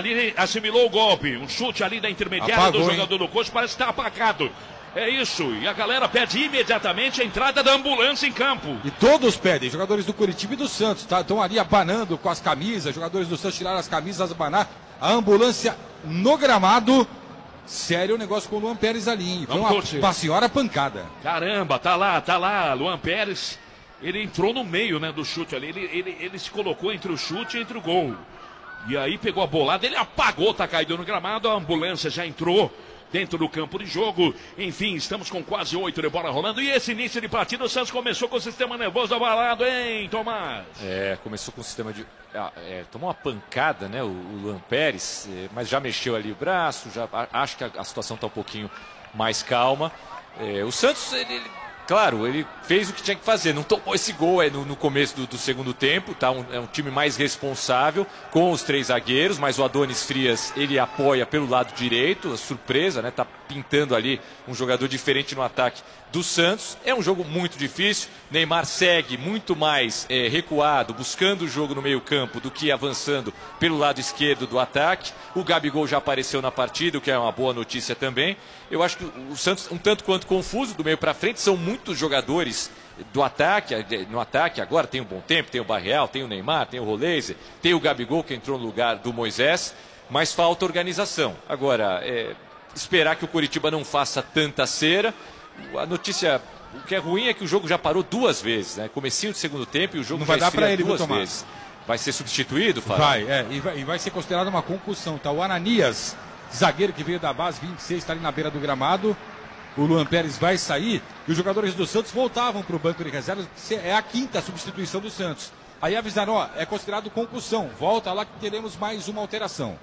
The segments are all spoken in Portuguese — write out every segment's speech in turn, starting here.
ali assimilou o golpe. Um chute ali da intermediária apagou, do jogador do Coxa, parece que está apagado. É isso, e a galera pede imediatamente a entrada da ambulância em campo. E todos pedem, jogadores do Coritiba e do Santos, tá? Estão ali abanando com as camisas, jogadores do Santos tiraram as camisas, abanar. A ambulância no gramado. Sério o negócio com o Luan Pérez ali, hein? Foi uma senhora pancada. Caramba, tá lá, Luan Pérez. Ele entrou no meio, né, do chute ali, ele se colocou entre o chute e entre o gol. E aí pegou a bolada, ele apagou, tá caído no gramado, a ambulância já entrou dentro do campo de jogo. Enfim, estamos com quase 8 de bola rolando. E esse início de partida, o Santos começou com o sistema nervoso abalado, hein, Tomás? Começou com o sistema de... tomou uma pancada, né, o Luan Pérez, mas já mexeu ali o braço, já acho que a situação está um pouquinho mais calma. O Santos, claro, ele fez o que tinha que fazer, não tomou esse gol no começo do segundo tempo, tá? É um time mais responsável, com os 3 zagueiros, mas o Adonis Frias, ele apoia pelo lado direito, a surpresa, né? Tá pintando ali um jogador diferente no ataque do Santos. É um jogo muito difícil, Neymar segue muito mais recuado, buscando o jogo no meio campo do que avançando pelo lado esquerdo do ataque. O Gabigol já apareceu na partida, o que é uma boa notícia também. Eu acho que o Santos, um tanto quanto confuso do meio para frente, são muitos jogadores do ataque, no ataque agora tem o Bom Tempo, tem o Barreal, tem o Neymar, tem o Roleiser, tem o Gabigol que entrou no lugar do Moisés, mas falta organização. Agora, esperar que o Coritiba não faça tanta cera. A notícia, o que é ruim é que o jogo já parou 2 vezes, né? Comecinho do segundo tempo e o jogo não vai dar para ele 2 vezes. Vai ser substituído, Fábio? E vai ser considerado uma concussão, tá? O Ananias, zagueiro que veio da base, 26, está ali na beira do gramado. O Luan Pérez vai sair e os jogadores do Santos voltavam para o banco de reservas. É a 5ª substituição do Santos. Aí avisaram, é considerado concussão. Volta lá que teremos mais uma alteração.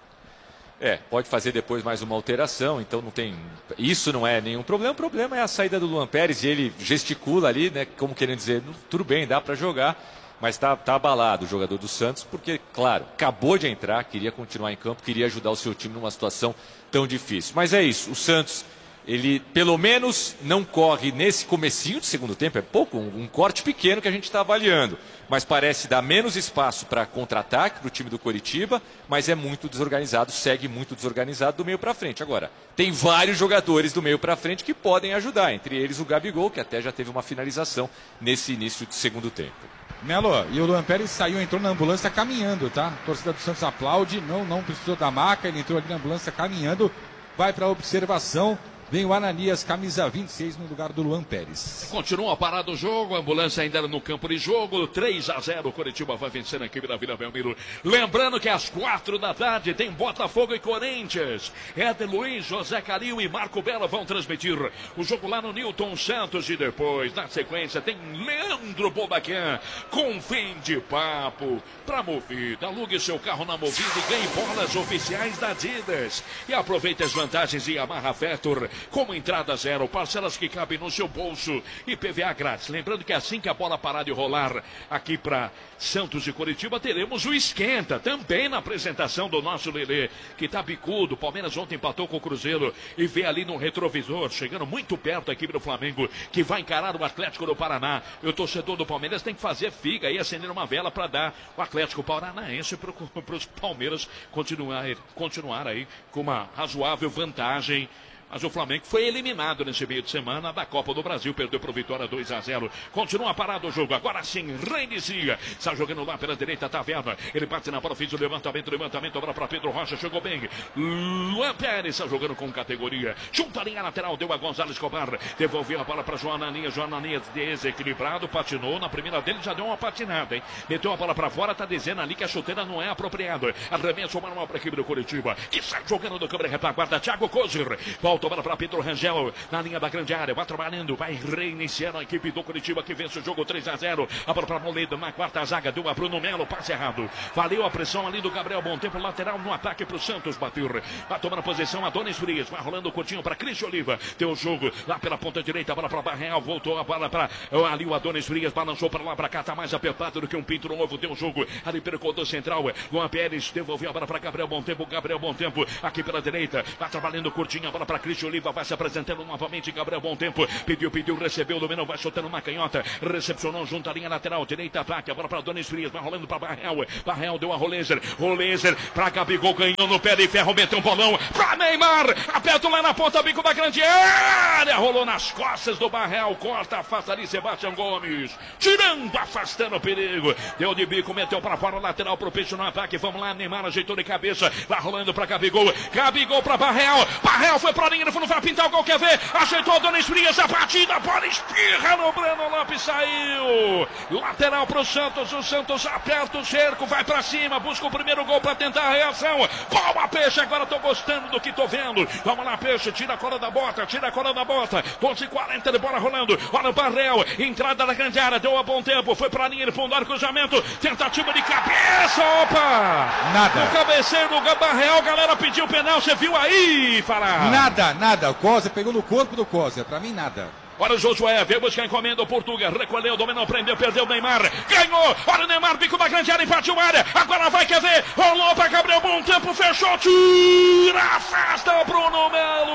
Pode fazer depois mais uma alteração, então não tem... Isso não é nenhum problema. O problema é a saída do Luan Pérez e ele gesticula ali, né? Como querendo dizer, tudo bem, dá para jogar. Mas tá abalado o jogador do Santos, porque, claro, acabou de entrar, queria continuar em campo, queria ajudar o seu time numa situação tão difícil. Mas é isso, o Santos, ele pelo menos não corre nesse comecinho de segundo tempo, é pouco, um corte pequeno que a gente está avaliando. Mas parece dar menos espaço para contra-ataque para o time do Coritiba, mas é muito desorganizado, segue muito desorganizado do meio para frente. Agora, tem vários jogadores do meio para frente que podem ajudar, entre eles o Gabigol, que até já teve uma finalização nesse início de segundo tempo. Melo, e o Luan Pérez saiu, entrou na ambulância caminhando, tá? A torcida do Santos aplaude, não precisou da maca, ele entrou ali na ambulância caminhando, vai para a observação. Vem o Ananias, camisa 26, no lugar do Luan Pérez. Continua parado o jogo, a ambulância ainda no campo de jogo, 3-0, o Coritiba vai vencer a equipe da Vila Belmiro. Lembrando que às 4 da tarde tem Botafogo e Corinthians. Éder Luiz, José Calil e Marco Belo vão transmitir o jogo lá no Newton Santos. E depois, na sequência, tem Leandro Bobaquian com fim de papo para Movida. Alugue seu carro na Movida e ganhe bolas oficiais da Adidas. E aproveite as vantagens e Amarra Factor. Como entrada 0, parcelas que cabem no seu bolso e PVA grátis. Lembrando que assim que a bola parar de rolar aqui para Santos e Coritiba, teremos o Esquenta, também na apresentação do nosso Lelê, que tá bicudo. O Palmeiras ontem empatou com o Cruzeiro e vê ali no retrovisor, chegando muito perto da equipe do Flamengo, que vai encarar o Atlético do Paraná. E o torcedor do Palmeiras tem que fazer figa e acender uma vela para dar o Atlético Paranaense para os Palmeiras continuar aí com uma razoável vantagem. Mas o Flamengo foi eliminado nesse meio de semana da Copa do Brasil, perdeu para o Vitória 2-0. Continua parado o jogo, agora sim, reinicia. Está jogando lá pela direita, Taverna. Ele bate na bola, fez o levantamento, agora para Pedro Rocha, chegou bem. Luan Pérez está jogando com categoria. Junta a linha lateral, deu a Gonzalo Escobar. Devolveu a bola para João Ananias desequilibrado, patinou. Na primeira dele já deu uma patinada, hein? Meteu a bola para fora, tá dizendo ali que a chuteira não é apropriada. Arremesso manual para a equipe do Coritiba. Que sai jogando do câmera retaguarda, Thiago Kozer. Volta a bola para Pedro Rangel na linha da grande área, vai trabalhando, vai reiniciando a equipe do Coritiba que vence o jogo 3-0. A bola para Moledo na quarta zaga, deu a Bruno Melo, passe errado. Valeu a pressão ali do Gabriel Bom Tempo, lateral no ataque para o Santos bater. Vai tomando a posição Adonis Frias, vai rolando o curtinho para Cristian Oliva. Deu o jogo lá pela ponta direita, a bola para Barreal, voltou a bola para ali o Adonis Frias, balançou para lá para cá, tá mais apertado do que um pinto novo. Deu o jogo ali pelo corredor central. Luan Pérez devolveu a bola para Gabriel Bom Tempo aqui pela direita, vai trabalhando curtinho, a bola para Cristian Oliva vai se apresentando novamente. Gabriel Bom Tempo. Pediu, recebeu. Dominou, vai soltando uma canhota. Recepcionou junto à linha lateral. Direita, ataque. Agora para Donis Frias. Vai rolando para Barrel. Barrel deu a Rolezer. Rolezer para Gabigol. Ganhou no pé de ferro. Meteu um bolão para Neymar. Aperta lá na ponta. Bico da grande área. Rolou nas costas do Barrel. Corta, afasta ali Sebastião Gomes. Tirando, afastando o perigo. Deu de bico. Meteu para fora. Lateral pro peixe no ataque. Vamos lá. Neymar ajeitou de cabeça. Vai rolando para Gabigol. Gabigol para Barrel. Barrel foi para a linha do fundo. Vai pintar o gol. Quer ver? Ajeitou Donis Frias. A batida. Bola espirra no Breno Lopes. Saiu. Lateral pro Santos. O Santos aperta o cerco. Vai para cima. Busca o primeiro gol para tentar a reação. Boa, Peixe. Agora tô gostando do que tô vendo. Vamos lá, Peixe. Tira a cola da bota. Tira a cola da bota. 12:40 de bola rolando. Olha o Barrel. Entrada da grande área. Deu a bom tempo. Foi para a linha de fundo. Cruzamento. Tentativa de cabeça. Opa! Nada. No cabeceiro do Barrel. Galera pediu penal. Você viu aí, Fará? Nada. O Cosa pegou no corpo do Cosa. Pra mim, nada. Olha o Josué, veio buscar a encomenda, o Portuga, recolheu, dominou, prendeu, perdeu o Neymar, ganhou, olha o Neymar, bico da grande área, invadiu a área, agora vai, quer ver, rolou para Gabriel, bom tempo, fechou, tira, afasta Bruno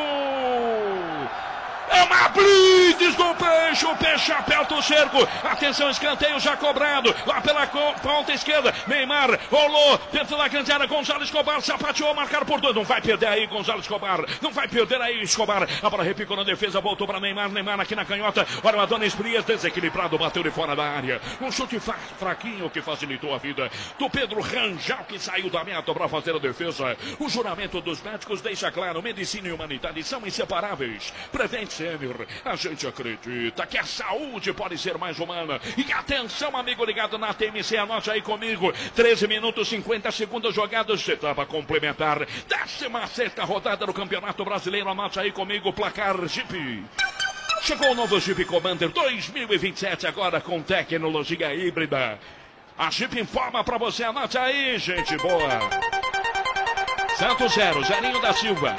Melo. É uma blitz do Peixe. O Peixe aperta o cerco. Atenção, escanteio já cobrado. Lá pela ponta esquerda. Neymar rolou dentro da grande área. Gonzalo Escobar sapateou, marcar por 2. Não vai perder aí, Gonzalo Escobar. Não vai perder aí, Escobar. A bola repicou na defesa. Voltou para Neymar. Neymar aqui na canhota. Olha o Adonis Frias desequilibrado. Bateu de fora da área. Um chute fraquinho que facilitou a vida do Pedro Rangel, que saiu da meta para fazer a defesa. O juramento dos médicos deixa claro: medicina e humanidade são inseparáveis. Prevente a gente acredita que a saúde pode ser mais humana. E atenção, amigo ligado na TMC, anote aí comigo: 13 minutos 50 segundos jogados, etapa complementar, 16ª rodada do Campeonato Brasileiro. Anote aí comigo, placar Jeep. Chegou o novo Jeep Commander 2027, agora com tecnologia híbrida. A Jeep informa pra você, anote aí, gente boa. Santos 0, Zerinho da Silva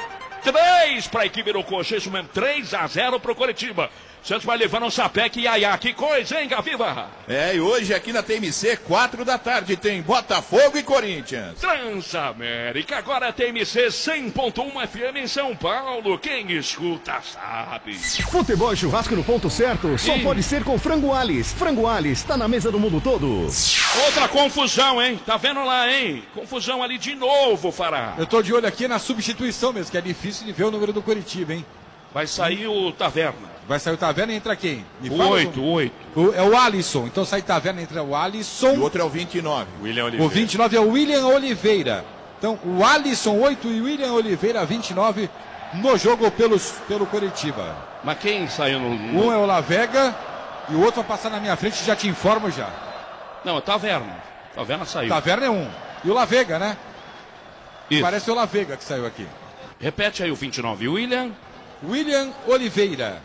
3 para a equipe do Coxa, isso mesmo, 3-0 para o Coritiba. Santos vai levando um Sapec e Yaya, que coisa, hein, Gaviva? E hoje aqui na TMC, 4 da tarde, tem Botafogo e Corinthians. Transamérica, agora TMC 100.1 FM em São Paulo, quem escuta sabe. Futebol e churrasco no ponto certo, só pode ser com Frango Alis. Frango Alis, tá na mesa do mundo todo. Outra confusão, hein? Tá vendo lá, hein? Confusão ali de novo, Fará. Eu tô de olho aqui na substituição mesmo, que é difícil de ver o número do Curitiba, hein? Vai sair o Taverna. Vai sair o Taverna e entra quem? O 8. É o Alisson. Então sai Taverna, entra o Alisson. E o outro é o 29. William Oliveira. O 29 é o William Oliveira. Então o Alisson 8 e o William Oliveira 29 no jogo pelo Coritiba. Mas quem saiu no... Um é o Lavega e o outro vai passar na minha frente, já te informo já. Não, é Taverna. Taverna saiu. Taverna é um. E o Lavega, né? Isso. Parece o Lavega que saiu aqui. Repete aí o 29. William Oliveira.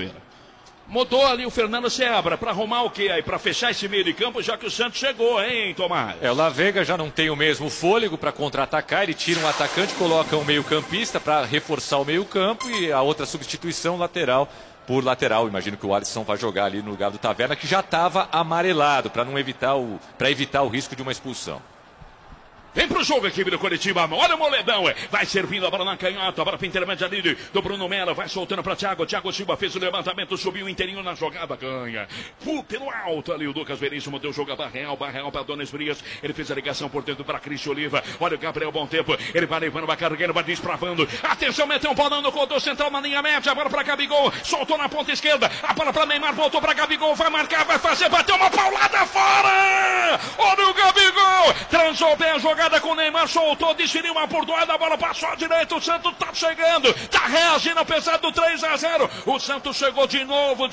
Mudou ali o Fernando Seabra para arrumar o quê aí? Para fechar esse meio de campo, já que o Santos chegou, hein, Tomás? O Lavega já não tem o mesmo fôlego para contra-atacar. Ele tira um atacante, coloca um meio-campista para reforçar o meio-campo e a outra substituição lateral por lateral. Imagino que o Alisson vai jogar ali no lugar do Taverna, que já estava amarelado, para evitar o risco de uma expulsão. Vem pro jogo a equipe do Coritiba, olha o Moledão, vai servindo a bola na canhota, a bola para intermédio ali do Bruno Melo, vai soltando para Thiago Silva fez o levantamento, subiu inteirinho na jogada, ganha. Pelo alto ali o Lucas Veríssimo deu jogo a Barrel para Donis Frias, ele fez a ligação por dentro para Cristian Oliva, olha o Gabriel Bom Tempo, ele vai levando, vai carregando, vai despravando, atenção, meteu um bolão no corredor central na linha média, a bola para Gabigol, soltou na ponta esquerda, a bola para Neymar, voltou para Gabigol, vai marcar, vai fazer, bateu uma paulada fora, olha o Gabigol, transou bem a jogada com o Neymar, soltou, desferiu uma bordoada, a bola passou à direita, o Santos tá chegando, tá reagindo apesar do 3-0, o Santos chegou de novo,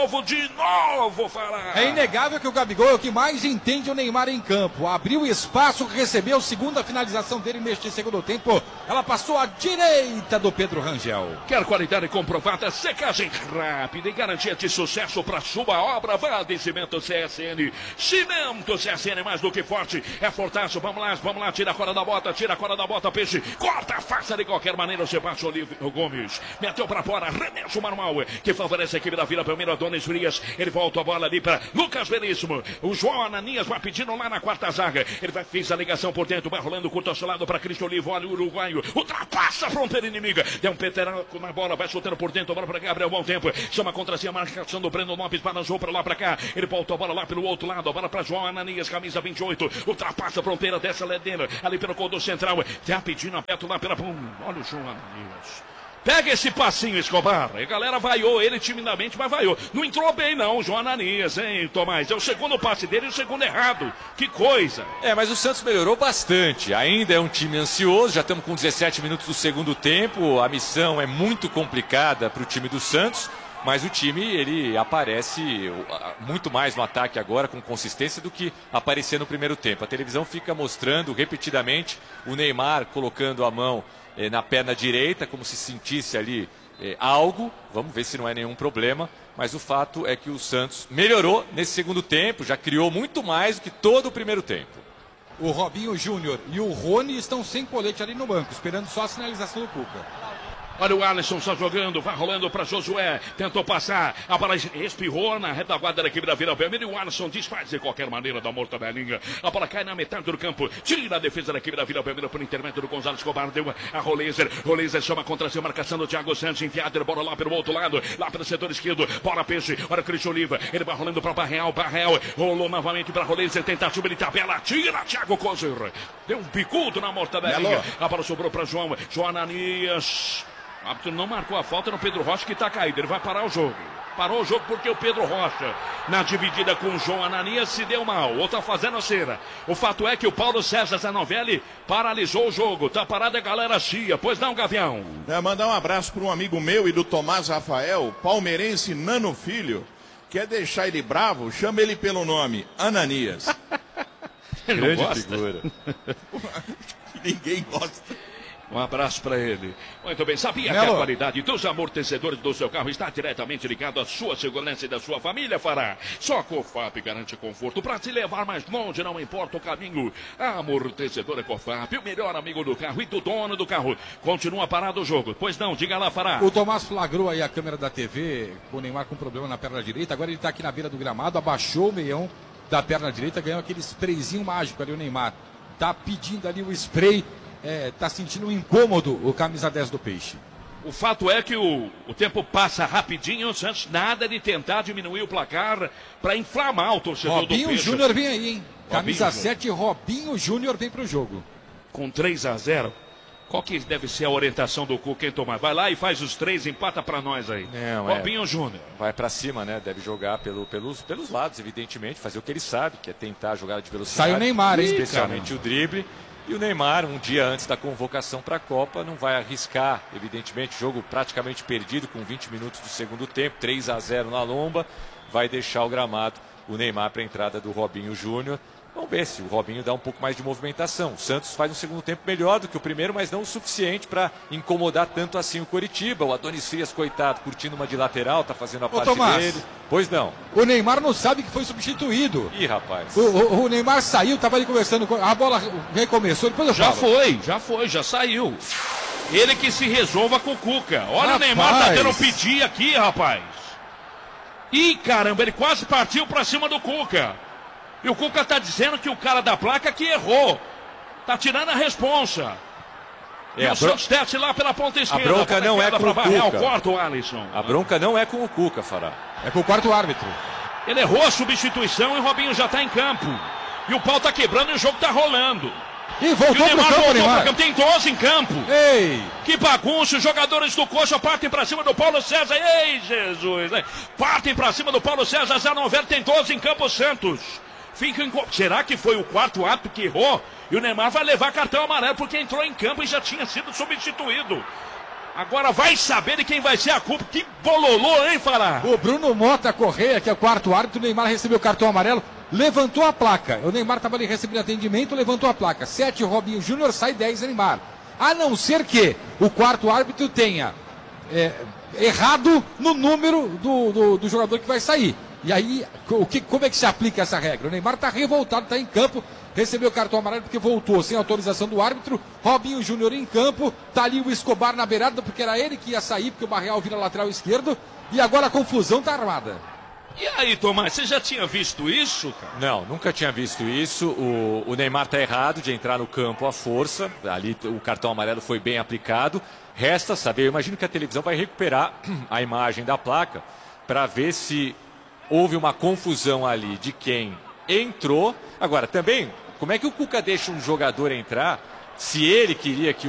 Fará. É inegável que o Gabigol é o que mais entende o Neymar em campo, abriu espaço, recebeu, segunda finalização dele neste segundo tempo, ela passou à direita do Pedro Rangel. Quer qualidade comprovada, secagem rápida e garantia de sucesso para sua obra, vá de Cimento CSN, Cimento CSN mais do que forte, É fortaço, vamos lá, tira a corda da bota, Peixe. Corta a faça de qualquer maneira, o Sebastião Gomes. Meteu pra fora, arremesso manual, que favorece a equipe da Vila Belmiro, Adonis Frias. Ele volta a bola ali para Lucas Veríssimo. O João Ananias vai pedindo lá na quarta zaga. Ele fez a ligação por dentro, vai rolando curto ao lado para Cristo Olivo. Olha o uruguaio, ultrapassa a fronteira inimiga. Deu um peteraco na bola, vai soltando por dentro, bola para Gabriel, bom tempo. Chama contra si a marcação do Breno Lopes, balançou para lá para cá. Ele volta a bola lá pelo outro lado, a bola para João Ananias, camisa 28. Ultrapassa a fronteira dessa ledeira, ali pelo corredor central. Tá pedindo aberto lá pela... Olha o João Ananias. Pega esse passinho, Escobar. A galera vaiou ele timidamente, mas vaiou. Não entrou bem não, João Ananias, hein, Tomás? É o segundo passe dele e o segundo errado. Que coisa. Mas o Santos melhorou bastante. Ainda é um time ansioso, já estamos com 17 minutos do segundo tempo. A missão é muito complicada para o time do Santos. Mas o time, ele aparece muito mais no ataque agora, com consistência, do que aparecia no primeiro tempo. A televisão fica mostrando repetidamente o Neymar colocando a mão na perna direita, como se sentisse ali algo. Vamos ver se não é nenhum problema. Mas o fato é que o Santos melhorou nesse segundo tempo, já criou muito mais do que todo o primeiro tempo. O Robinho Júnior e o Rony estão sem colete ali no banco, esperando só a sinalização do Cuca. Olha o Alisson só jogando, vai rolando para Josué, tentou passar, a bola espirrou na retaguarda da equipe da Vila Belmiro e o Alisson desfaz de qualquer maneira da mortadelinha. A bola cai na metade do campo, tira a defesa da equipe da Vila Belmiro por intermédio do Gonzalo Escobar, deu a Roleiser chama contra si a marcação do Thiago Santos, enfiado, bola lá pelo outro lado, lá pelo setor esquerdo, bola Peixe, olha o Cristian Oliva, ele vai rolando para Barreal, rolou novamente para Roleiser, tentativa de tabela, tira Thiago Cozer, deu um bicudo na mortadelinha, a bola sobrou para João Ananias. O árbitro não marcou a falta no Pedro Rocha, que está caído. Ele vai parar o jogo. Parou o jogo porque o Pedro Rocha, na dividida com o João Ananias, se deu mal. Ou está fazendo cera. O fato é que o Paulo César Zanovelli paralisou o jogo. Tá parada a galera chia. Pois não, Gavião? Mandar um abraço para um amigo meu e do Tomás Rafael, palmeirense Nano Filho. Quer deixar ele bravo? Chama ele pelo nome, Ananias. Ele não gosta. Figura. Ninguém gosta. Um abraço para ele. Muito bem, sabia que a qualidade dos amortecedores do seu carro está diretamente ligado à sua segurança e da sua família, Fará? Só a Cofap garante conforto para te levar mais longe, não importa o caminho. A amortecedora Cofap, o melhor amigo do carro e do dono do carro. Continua parado o jogo. Pois não, diga lá, Fará. O Tomás flagrou aí a câmera da TV, com o Neymar com problema na perna direita. Agora ele está aqui na beira do gramado, abaixou o meião da perna direita, ganhou aquele sprayzinho mágico ali, o Neymar. Tá pedindo ali o spray. Tá sentindo um incômodo o camisa 10 do Peixe. O fato é que o tempo passa rapidinho, o Santos nada de tentar diminuir o placar para inflamar o torcedor do Peixe. Robinho Júnior vem aí, hein? Camisa 7, Robinho Júnior vem pro jogo. Com 3-0. Qual que deve ser a orientação do Cuca, hein, Tomás? Vai lá e faz os 3, empata para nós aí. Robinho Júnior. Vai para cima, né? Deve jogar pelos lados, evidentemente, fazer o que ele sabe, que é tentar jogar de velocidade. Sai o Neymar, hein? Especialmente o drible. E o Neymar, um dia antes da convocação para a Copa, não vai arriscar, evidentemente, jogo praticamente perdido com 20 minutos do segundo tempo, 3-0 na lomba, vai deixar o gramado, o Neymar para a entrada do Robinho Júnior. Vamos ver se o Robinho dá um pouco mais de movimentação. O Santos faz um segundo tempo melhor do que o primeiro, mas não o suficiente para incomodar tanto assim o Coritiba. O Adonis Frias, coitado, curtindo uma de lateral, tá fazendo a parte dele. Pois não. O Neymar não sabe que foi substituído. Ih, rapaz. O Neymar saiu, tava ali conversando, a bola recomeçou, depois eu falo. Já saiu. Ele que se resolva com o Cuca. Olha, o Neymar tá tendo pedir aqui, rapaz. Ih, caramba, ele quase partiu pra cima do Cuca. E o Cuca tá dizendo que o cara da placa que errou. Tá tirando a responsa. E o Santos desce lá pela ponta esquerda. A bronca não é com o Cuca. Corta o Alisson. A bronca não é com o Cuca, Fará. É com o quarto árbitro. Ele errou a substituição e o Robinho já tá em campo. E o pau tá quebrando e o jogo tá rolando. E voltou pro campo, Neymar. Tem 12 em campo. Ei! Que bagunça, os jogadores do Coxa partem pra cima do Paulo César. Ei, Jesus! Partem pra cima do Paulo César. Zanovelli tem 12 em campo, Santos. Será que foi o quarto ato que errou? E o Neymar vai levar cartão amarelo porque entrou em campo e já tinha sido substituído. Agora vai saber de quem vai ser a culpa. Que bololô, hein, Fará? O Bruno Mota Correia, que é o quarto árbitro, o Neymar recebeu o cartão amarelo, levantou a placa. O Neymar estava ali recebendo atendimento, levantou a placa. 7, Robinho Júnior, sai 10, Neymar. A não ser que o quarto árbitro tenha errado no número do jogador que vai sair. E aí, como é que se aplica essa regra? O Neymar está revoltado, está em campo, recebeu o cartão amarelo porque voltou sem autorização do árbitro. Robinho Júnior em campo, tá ali o Escobar na beirada, porque era ele que ia sair, porque o Barreal vira lateral esquerdo. E agora a confusão tá armada. E aí, Tomás, você já tinha visto isso, cara? Não, nunca tinha visto isso. O Neymar tá errado de entrar no campo à força. Ali o cartão amarelo foi bem aplicado. Resta saber, eu imagino que a televisão vai recuperar a imagem da placa para ver se houve uma confusão ali de quem entrou. Agora, também, como é que o Cuca deixa um jogador entrar se ele queria que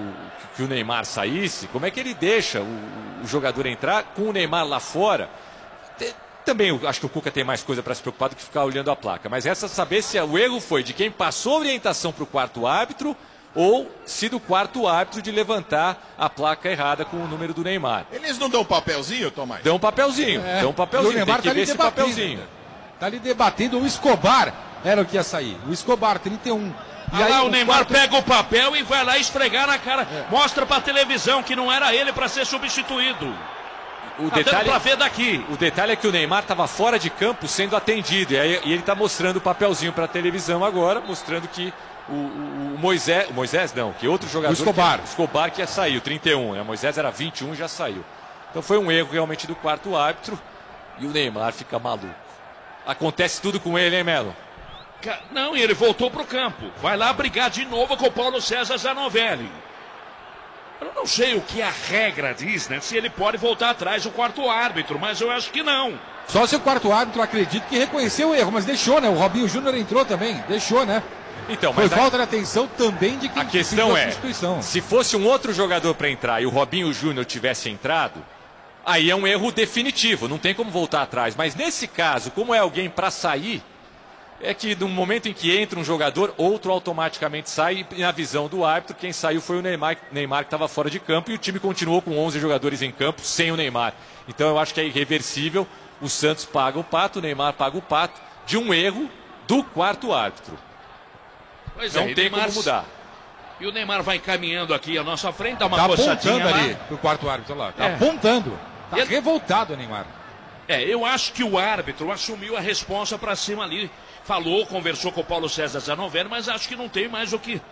o Neymar saísse? Como é que ele deixa o jogador entrar com o Neymar lá fora? Também eu acho que o Cuca tem mais coisa para se preocupar do que ficar olhando a placa. Mas resta saber se o erro foi de quem passou a orientação para o quarto árbitro ou se do quarto árbitro de levantar a placa errada com o número do Neymar. Eles não dão papelzinho, Tomás? Dão um papelzinho, dão um papelzinho. O Neymar tem que ver esse papelzinho. Tá ali debatendo, o Escobar era o que ia sair. O Escobar, 31. E aí o Neymar pega o papel e vai lá esfregar na cara. Mostra pra televisão que não era ele para ser substituído. O detalhe, pra ver daqui. O detalhe é que o Neymar estava fora de campo sendo atendido. E ele está mostrando o papelzinho para a televisão agora, mostrando que o Moisés não, que outro jogador... O Escobar que ia sair, o 31. Né? Moisés era 21 e já saiu. Então foi um erro realmente do quarto árbitro. E o Neymar fica maluco. Acontece tudo com ele, hein, Melo? Não, e ele voltou pro campo. Vai lá brigar de novo com o Paulo César Zanovelli. Eu não sei o que a regra diz, né? Se ele pode voltar atrás do quarto árbitro, mas eu acho que não. Só se o quarto árbitro acredita que reconheceu o erro, mas deixou, né? O Robinho Júnior entrou também, deixou, né? Então, foi mas falta de atenção também de quem a questão é, substituição. Se fosse um outro jogador para entrar e o Robinho Júnior tivesse entrado, aí é um erro definitivo, não tem como voltar atrás. Mas nesse caso, como é alguém para sair, é que no momento em que entra um jogador, outro automaticamente sai, e na visão do árbitro, quem saiu foi o Neymar que estava fora de campo, e o time continuou com 11 jogadores em campo, sem o Neymar. Então eu acho que é irreversível, o Santos paga o pato, o Neymar paga o pato, de um erro do quarto árbitro. Pois não tem como mudar. E o Neymar vai caminhando aqui à nossa frente, dá uma tá coçadinha apontando ali pro quarto árbitro lá, tá apontando, tá revoltado o Neymar. Eu acho que o árbitro assumiu a responsa para cima ali. Falou, conversou com o Paulo César Zanovelli, mas acho que não tem mais o que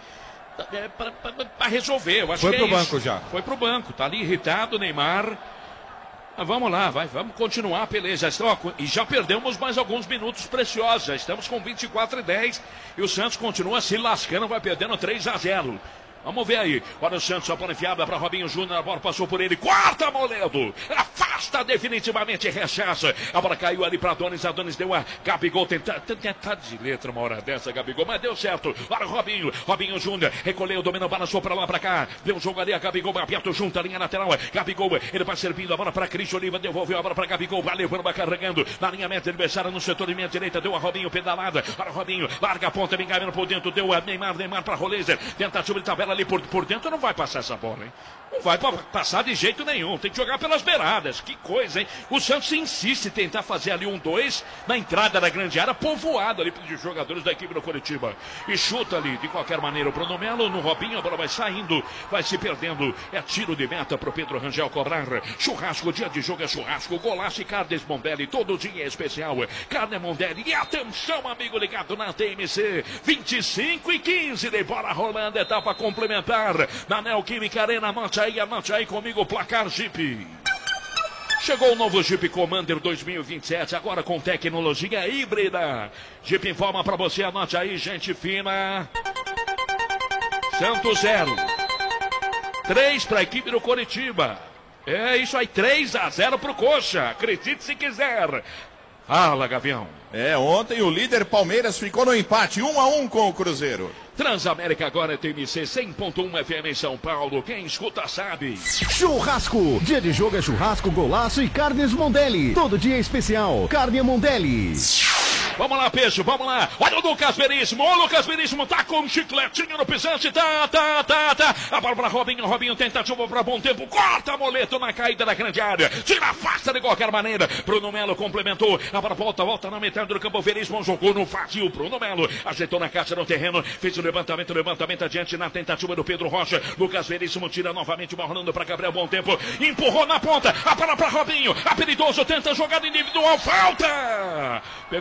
para resolver. Eu acho foi que pro banco já. Foi pro banco, tá ali irritado, Neymar. Mas vamos lá, vamos continuar a peleja. E já perdemos mais alguns minutos preciosos. Já estamos com 24:10 e o Santos continua se lascando, vai perdendo 3-0. Vamos ver aí. Olha o Santos, a bola enfiada para Robinho Júnior. A bola passou por ele. Quarta, Moledo. Afasta definitivamente, rechaça. A bola caiu ali para Adonis. Adonis deu a Gabigol. Tentar de letra uma hora dessa, Gabigol. Mas deu certo. Olha o Robinho. Robinho Júnior. Recolheu, domina, balançou para lá, para cá. Deu um jogo ali. A Gabigol aberto junto a linha lateral. Gabigol, ele vai servindo a bola para Cristian Oliva. Devolveu a bola para Gabigol. Vai levando, vai carregando. Na linha média, adversária no setor de minha direita. Deu a Robinho pedalada. Para Robinho. Larga a ponta, vem ganhando por dentro. Deu a Neymar para Roleiser. Tentativa de tabela ali por dentro, não vai passar essa bola, hein? Não vai passar de jeito nenhum, tem que jogar pelas beiradas, que coisa, hein? O Santos insiste em tentar fazer ali 1-2 na entrada da grande área, povoado ali pelos jogadores da equipe do Coritiba. E chuta ali, de qualquer maneira, o Bruno Melo, no Robinho, a bola vai saindo, vai se perdendo, é tiro de meta pro Pedro Rangel cobrar. Churrasco, dia de jogo é churrasco, golaço e Carnes Mondelli, todo dia é especial. Carne Mondelli, e atenção, amigo ligado na TMC, 25:15 de bola rolando, etapa complementar. Na Neoquímica Arena, anote aí comigo o placar Jeep. Chegou o novo Jeep Commander 2027, agora com tecnologia híbrida. Jeep informa pra você, anote aí, gente fina. Santos 0. 3 pra equipe do Coritiba. É isso aí, 3-0 pro Coxa. Acredite se quiser. Fala, Gavião. Ontem o líder Palmeiras ficou no empate, 1-1 com o Cruzeiro. Transamérica agora é TMC 100.1 FM em São Paulo. Quem escuta sabe. Churrasco. Dia de jogo é churrasco, golaço e Carnes Mondelli. Todo dia é especial. Carne Mondelli. Vamos lá, Peixe, vamos lá. Olha o Lucas Veríssimo. O Lucas Veríssimo tá com um chicletinho no pisante. Tá. A bola pra Robinho. Robinho tentativa pra Bom Tempo. Corta Moleto na caída da grande área. Tira, afasta de qualquer maneira. Bruno Melo complementou. A bola volta na metade do campo. Veríssimo jogou no vazio. Bruno Melo ajeitou na caixa no terreno. Fez o levantamento adiante na tentativa do Pedro Rocha. Lucas Veríssimo tira novamente, rolando pra Gabriel Bom Tempo. Empurrou na ponta. A bola pra Robinho. Habilidoso tenta jogada individual. Falta! Pegou por trás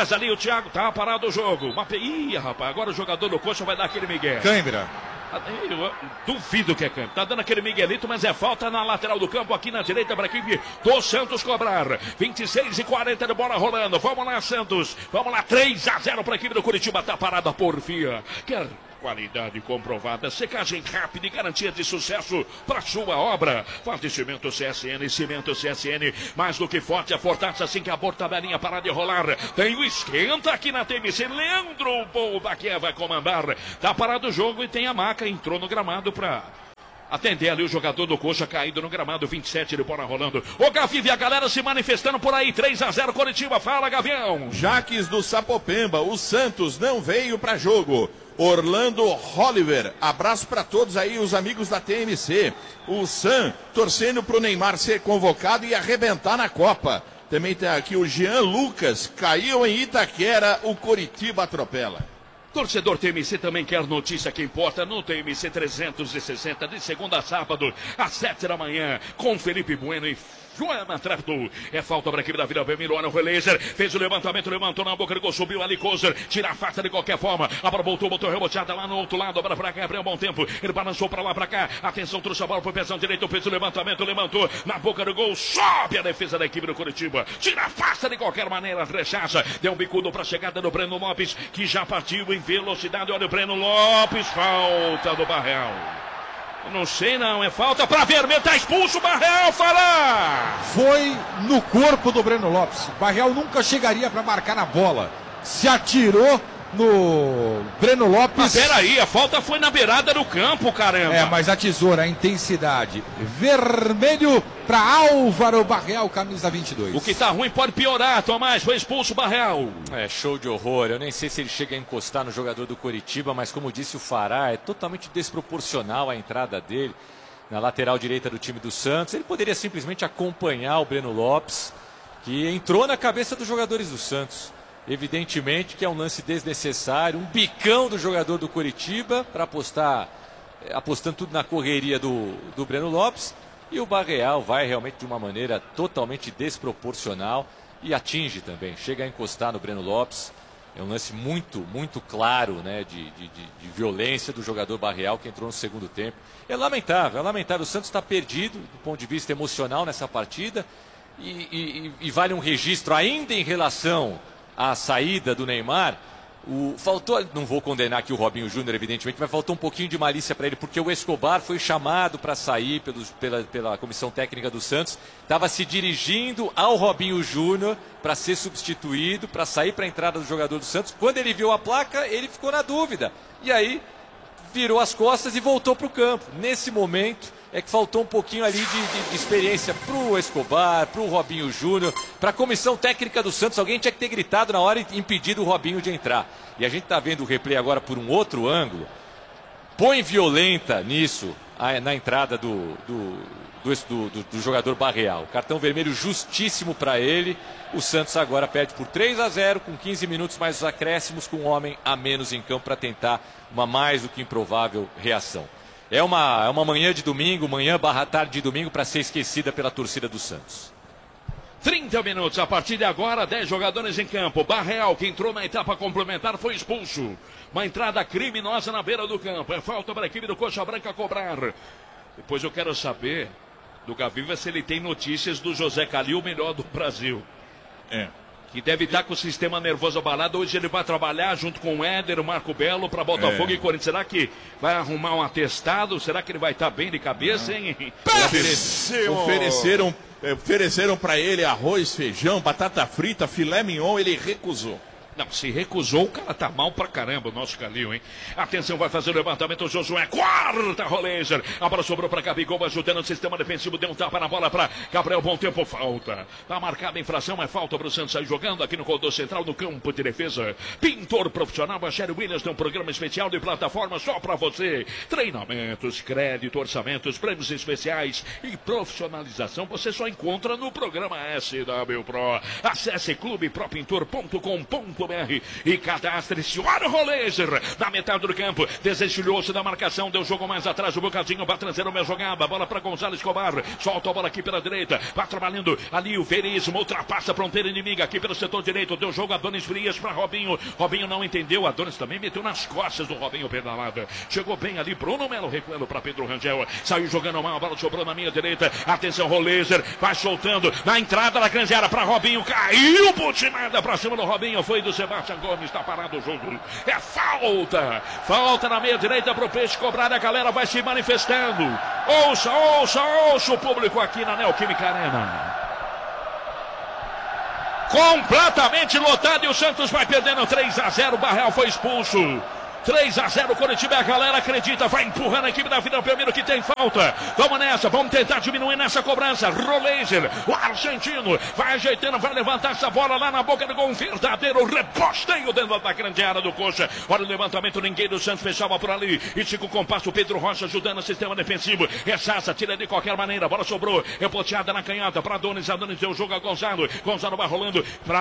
Faz ali o Thiago, tá parado o jogo. Ih, rapaz, agora o jogador do Coxa vai dar aquele migué. Cãibra. Eu duvido que é campo. Tá dando aquele miguelito, mas é falta na lateral do campo, aqui na direita para a equipe do Santos cobrar. 26:40 de bola rolando. Vamos lá, Santos. Vamos lá, 3-0 para a equipe do Curitiba. Tá parada a porfia. Quer qualidade comprovada, secagem rápida e garantia de sucesso para sua obra. Forte Cimento CSN, Cimento CSN, mais do que forte, a fortaça assim que a tabelinha parar de rolar. Tem o esquenta aqui na TMC, Leandro Boldaquia vai comandar. Tá parado o jogo e tem a maca, entrou no gramado para atender ali o jogador do Coxa caído no gramado, 27 de bola rolando. O Gavive, a galera se manifestando por aí, 3-0 Curitiba, fala Gavião. Jaques do Sapopemba, o Santos não veio para jogo. Orlando Oliver, abraço para todos aí os amigos da TMC. O Sam torcendo pro Neymar ser convocado e arrebentar na Copa. Também tem aqui o Jean Lucas, caiu em Itaquera, o Coritiba atropela. Torcedor TMC também quer notícia que importa no TMC 360, de segunda a sábado, às 7 da manhã, com Felipe Bueno e Joana Trapto. É falta para a equipe da Vila Belmiro. Olha o Relaser, fez o levantamento, levantou na boca do gol, subiu ali Kozer, tira a faca de qualquer forma. A bola voltou, botou reboteada lá no outro lado, a bola para cá, abriu um bom tempo. Ele balançou para lá, para cá. Atenção, trouxe a bola para o pezão direito, fez o levantamento, levantou na boca do gol, sobe a defesa da equipe do Curitiba. Tira a faca de qualquer maneira, rechaça. Deu um bicudo para a chegada do Breno Lopes, que já partiu em velocidade. Olha o Breno Lopes, falta do Barreal. Não sei não, é falta para vermelho, tá expulso o Barreal, fala! Foi no corpo do Breno Lopes. Barreal nunca chegaria para marcar na bola. Se atirou no Breno Lopes. Mas peraí, a falta foi na beirada do campo, caramba. É, mas a tesoura, a intensidade. Vermelho para Álvaro Barreal, camisa 22. O que tá ruim pode piorar, Tomás, foi expulso o Barreal. É, show de horror. Eu nem sei se ele chega a encostar no jogador do Coritiba, mas como disse o Fará, é totalmente desproporcional a entrada dele na lateral direita do time do Santos. Ele poderia simplesmente acompanhar o Breno Lopes, que entrou na cabeça dos jogadores do Santos. Evidentemente que é um lance desnecessário, um bicão do jogador do Coritiba para apostando tudo na correria do Breno Lopes, e o Barreal vai realmente de uma maneira totalmente desproporcional e atinge também, chega a encostar no Breno Lopes. É um lance muito, muito claro, né, de violência do jogador Barreal, que entrou no segundo tempo. É lamentável, o Santos está perdido do ponto de vista emocional nessa partida, e vale um registro ainda em relação a saída do Neymar. Faltou, não vou condenar aqui o Robinho Júnior, evidentemente, mas faltou um pouquinho de malícia para ele, porque o Escobar foi chamado para sair pela comissão técnica do Santos, estava se dirigindo ao Robinho Júnior para ser substituído, para sair para a entrada do jogador do Santos. Quando ele viu a placa, ele ficou na dúvida, e aí virou as costas e voltou para o campo. Nesse momento é que faltou um pouquinho ali de experiência para o Escobar, para o Robinho Júnior, para a comissão técnica do Santos. Alguém tinha que ter gritado na hora e impedido o Robinho de entrar. E a gente está vendo o replay agora por um outro ângulo. Põe violenta nisso, na entrada do jogador Barreal. Cartão vermelho justíssimo para ele. O Santos agora perde por 3-0, com 15 minutos mais os acréscimos, com um homem a menos em campo para tentar uma mais do que improvável reação. É uma manhã de domingo, tarde de domingo, para ser esquecida pela torcida do Santos. 30 minutos, a partir de agora, 10 jogadores em campo. Barreal, que entrou na etapa complementar, foi expulso. Uma entrada criminosa na beira do campo. É falta para a equipe do Coxa Branca cobrar. Depois eu quero saber do Gaviva se ele tem notícias do José Calil, o melhor do Brasil. Que deve estar com o sistema nervoso abalado. Hoje ele vai trabalhar junto com o Éder, o Marco Belo, para Botafogo e Corinthians. Será que vai arrumar um atestado? Será que ele vai estar bem de cabeça, hein? Ofereceram para ele arroz, feijão, batata frita, filé mignon, ele recusou. Não, se recusou, o cara tá mal pra caramba, o nosso Calil, hein? Atenção, vai fazer o levantamento, o Josué, quarta Rolezer. A bola sobrou pra Gabigol, ajudando o sistema defensivo, deu um tapa na bola pra Gabriel, bom tempo, falta. Tá marcada a infração, é falta pro Santos sair jogando aqui no corredor central, no campo de defesa. Pintor profissional, a Sherry Williams tem um programa especial de plataforma só pra você. Treinamentos, crédito, orçamentos, prêmios especiais e profissionalização, você só encontra no programa SW Pro. Acesse clubepropintor.com.br e cadastre-se. Olha o Rolezer na metade do campo, desenchilhou-se da marcação, deu jogo mais atrás, o Bocadinho vai trazer uma jogada, bola para Gonzalo Escobar, solta a bola aqui pela direita, vai trabalhando ali o Veríssimo, ultrapassa a fronteira inimiga aqui pelo setor direito, deu jogo Adonis Frias para Robinho, Robinho não entendeu, Adonis também meteu nas costas do Robinho pedalada, chegou bem ali, Bruno Melo recuando para Pedro Rangel, saiu jogando mal, a bola sobrou na minha direita, atenção Rolezer, vai soltando, na entrada da grande área para Robinho, caiu, butinada para cima do Robinho, foi do Sebastião Gomes, está parado o jogo, é falta na meia direita para o Peixe cobrar, a galera vai se manifestando, ouça o público aqui na Neoquímica Arena, completamente lotado e o Santos vai perdendo 3-0, Barreal foi expulso. 3-0 Coritiba, a galera acredita, vai empurrando a equipe da Vila Belmiro que tem falta. Vamos nessa, vamos tentar diminuir nessa cobrança. Rolezer, o argentino, vai ajeitando, vai levantar essa bola lá na boca do gol. Um verdadeiro reposteio dentro da grande área do Coxa. Olha o levantamento, ninguém do Santos fechava por ali. E fica o compasso, Pedro Rocha ajudando o sistema defensivo. Ressaça, tira de qualquer maneira, a bola sobrou. É poteada na canhota para Adonis deu o jogo a Gonzalo. Gonzalo vai rolando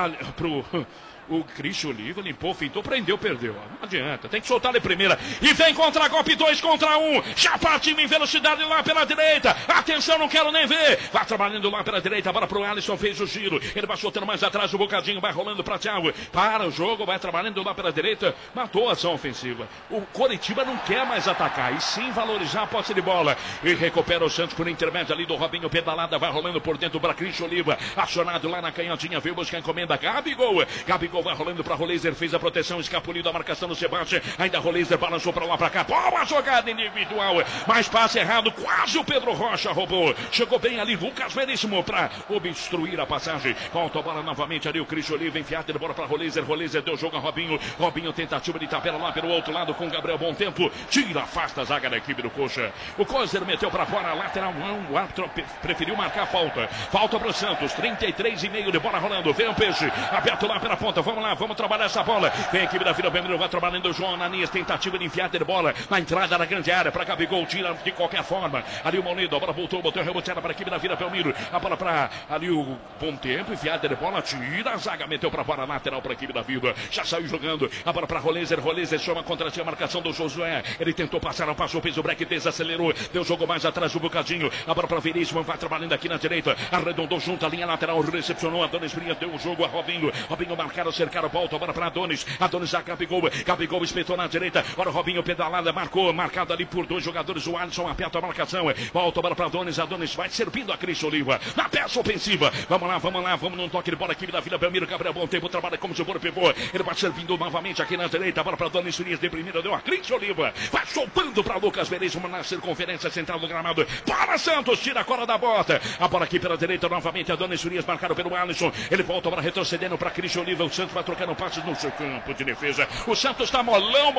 o Cristian Oliva limpou, fintou, prendeu, perdeu. Não adianta, tem que soltar ele primeira. E vem contra-golpe, 2 contra 1. Já partiu em velocidade lá pela direita. Atenção, não quero nem ver. Vai trabalhando lá pela direita, agora pro Alisson, fez o giro. Ele vai soltando mais atrás, o Bocadinho vai rolando para Thiago. Para o jogo, vai trabalhando lá pela direita. Matou a ação ofensiva. O Coritiba não quer mais atacar, e sim valorizar a posse de bola. E recupera o Santos por intermédio ali do Robinho, pedalada, vai rolando por dentro para Cristian Oliva. Acionado lá na canhotinha, veio buscar a encomenda. Gabigol vai rolando para Rolezer, fez a proteção, escapuliu da marcação do Sebastião, ainda Rolezer balançou para lá para cá, boa jogada individual, mas passe errado, quase o Pedro Rocha roubou, chegou bem ali Lucas Veríssimo para obstruir a passagem, volta a bola novamente ali o Cristian Oliva, enfiada de bola para Rolezer deu jogo a Robinho tentativa de tabela lá pelo outro lado com Gabriel Bom Tempo, tira, afasta a zaga da equipe do Coxa, o Cozer meteu para fora, lateral, o árbitro preferiu marcar falta para o Santos, 33,5 de bola rolando, vem o Peixe, aberto lá pela ponta, vamos lá, vamos trabalhar essa bola. Vem a equipe da Vila Belmiro, vai trabalhando o João Ananias, tentativa de enfiada de bola na entrada da grande área para Gabigol, tira de qualquer forma. Ali o Moledo, a bola botou reboteada para a equipe da Vila Belmiro. A bola para ali o Bom Tempo, enfiada de bola, tira a zaga, meteu para fora, lateral para a equipe da Vila. Já saiu jogando, a bola para Rolezer chama contra a marcação do Josué. Ele tentou passar, não passou, fez o break, desacelerou, deu jogo mais atrás, o Bocadinho. A bola para Veríssimo, vai trabalhando aqui na direita, arredondou junto a linha lateral, recepcionou, Adonis Frias, deu o jogo a Robinho marcaram, cercaram, volta, bola para Adonis a Gabigol espetou na direita, agora o Robinho pedalada, marcado ali por 2 jogadores, o Alisson aperta a marcação, volta a bola para Adonis vai servindo a Cristian Oliva, na peça ofensiva, vamos num toque de bola aqui da Vila Belmiro, Gabriel Bom Tempo, trabalha como se for pivô, ele vai servindo novamente aqui na direita, a bola para Adonis Frias, de primeira deu a Cristian Oliva, vai soltando para Lucas Veríssimo na circunferência central do gramado, para Santos, tira a cola da bota, a bola aqui pela direita, novamente Adonis Frias, marcado pelo Alisson, ele volta agora retrocedendo para Cristian Oliva, o Santos vai trocando passes no seu campo de defesa. O Santos está molão,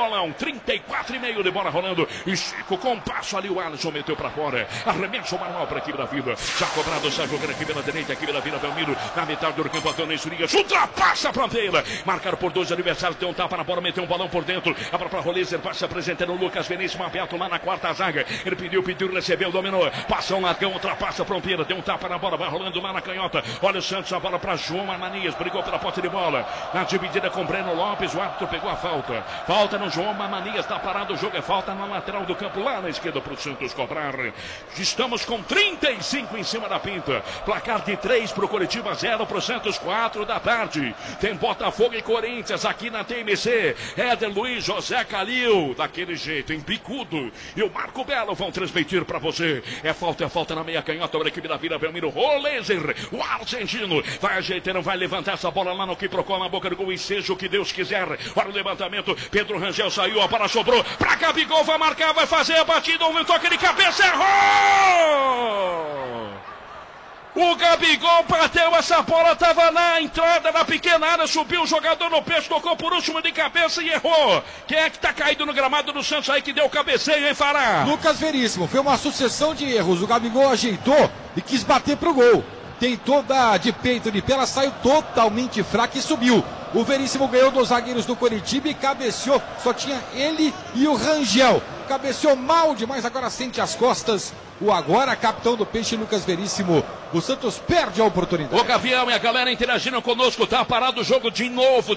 34,5 de bola rolando. E Chico com passo ali, o Alisson meteu para fora. Arremesso manual para a equipe da Vila. Já cobrado, sai jogando aqui pela direita, a equipe da Vila Belmiro. Na metade do campo, Adonis Frias ultrapassa a fronteira. Marcado por 2 adversários, deu um tapa na bola, meteu um balão por dentro. A bola para Rolezer, passa apresentando o Lucas Veríssimo aberto lá na quarta zaga. Ele pediu, recebeu, dominou. Passa um largão, ultrapassa a fronteira, deu um tapa na bola, vai rolando lá na canhota. Olha o Santos, a bola para João Ananias, brigou pela posse de bola. Na dividida com Breno Lopes, o árbitro pegou a falta. Falta no João Ananias, está parado o jogo, é falta na lateral do campo, lá na esquerda para o Santos cobrar. Estamos com 35 em cima da pinta. Placar de 3 para o Coritiba, 0 para o Santos, 4 da tarde. Tem Botafogo e Corinthians aqui na TMC. Éder Luiz, José Calil, daquele jeito, em bicudo. E o Marco Belo vão transmitir para você. É falta na meia canhota para a equipe da Vila Belmiro. Rolezer, o argentino, vai ajeitando, vai levantar essa bola lá no Quiprocó, na boca do gol, e seja o que Deus quiser. Olha o levantamento, Pedro Rangel saiu, a bola sobrou para Gabigol, vai marcar, vai fazer a batida, houve um toque de cabeça, errou! O Gabigol bateu essa bola, estava na entrada da pequena área, subiu o jogador no peito, tocou por último de cabeça e errou. Quem é que está caído no gramado do Santos aí que deu o cabeceio, hein, Fará? Lucas Veríssimo, foi uma sucessão de erros, o Gabigol ajeitou e quis bater pro gol. Tentou dar de peito de pé, ela saiu totalmente fraca e subiu. O Veríssimo ganhou dos zagueiros do Coritiba e cabeceou, só tinha ele e o Rangel. Cabeceou mal demais, agora sente as costas. O agora capitão do Peixe, Lucas Veríssimo, O Santos perde a oportunidade. O Gavião e a galera interagindo conosco. Tá parado o jogo de novo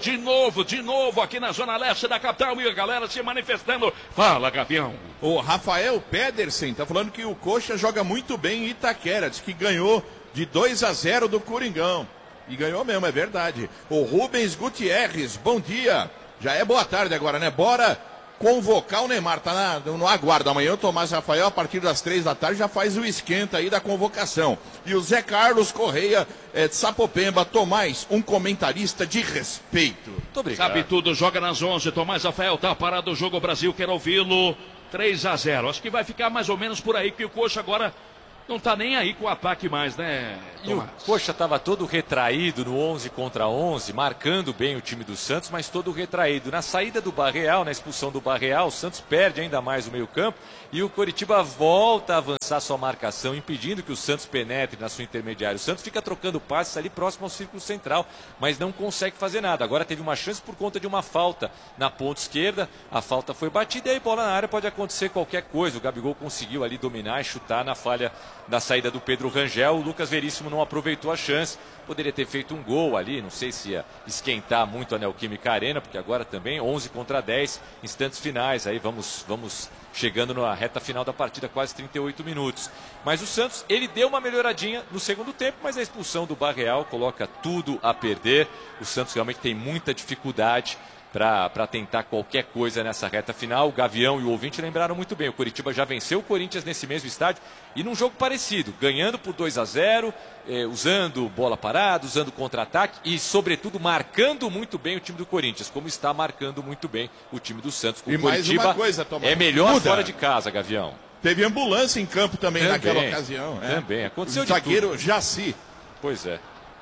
aqui na Zona Leste da capital. E a galera se manifestando. Fala, Gavião. O Rafael Pedersen tá falando que o Coxa joga muito bem em Itaquera. Diz que ganhou de 2-0 do Coringão. E ganhou mesmo, é verdade. O Rubens Gutierrez, bom dia. Já é boa tarde agora, né? Bora convocar o Neymar. Tá no aguardo. Amanhã o Tomás Rafael, a partir das 3 da tarde, já faz o esquenta aí da convocação. E o Zé Carlos Correia, de Sapopemba. Tomás, um comentarista de respeito. Muito obrigado. Sabe tudo, joga nas 11. Tomás Rafael tá parado o jogo. O Brasil quer ouvi-lo. 3-0. Acho que vai ficar mais ou menos por aí, que o Coxa agora não tá nem aí com o ataque mais, né, Tomás? E o Coxa estava todo retraído no 11 contra 11, marcando bem o time do Santos, mas todo retraído. Na saída do Barreal, na expulsão do Barreal, o Santos perde ainda mais o meio-campo e o Coritiba volta a avançar sua marcação, impedindo que o Santos penetre na sua intermediária. O Santos fica trocando passes ali próximo ao círculo central, mas não consegue fazer nada. Agora teve uma chance por conta de uma falta na ponta esquerda, a falta foi batida e aí bola na área, pode acontecer qualquer coisa. O Gabigol conseguiu ali dominar e chutar na falha da saída do Pedro Rangel. O Lucas Veríssimo não aproveitou a chance, poderia ter feito um gol ali, não sei se ia esquentar muito a Neoquímica Arena, porque agora também 11 contra 10, instantes finais, aí vamos chegando na reta final da partida, quase 38 minutos. Mas o Santos, ele deu uma melhoradinha no segundo tempo, mas a expulsão do Barreal coloca tudo a perder. O Santos realmente tem muita dificuldade para tentar qualquer coisa nessa reta final. O Gavião e o ouvinte lembraram muito bem, o Coritiba já venceu o Corinthians nesse mesmo estádio e num jogo parecido, ganhando por 2-0, usando bola parada, usando contra-ataque e sobretudo marcando muito bem o time do Corinthians, como está marcando muito bem o time do Santos. O e Coritiba mais uma coisa, Tomás, é melhor fora de casa, Gavião. Teve ambulância em campo também naquela ocasião. Também, aconteceu de tudo. O zagueiro Jaci. Pois é.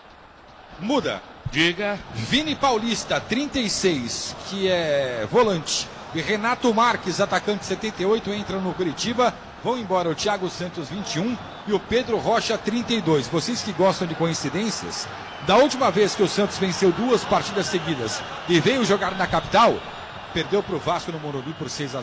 Muda. Diga. Vini Paulista, 36, que é volante. E Renato Marques, atacante, 78, entra no Curitiba. Vão embora o Thiago Santos, 21, e o Pedro Rocha, 32. Vocês que gostam de coincidências, da última vez que o Santos venceu 2 partidas seguidas e veio jogar na capital, perdeu para o Vasco no Morumbi por 6-0.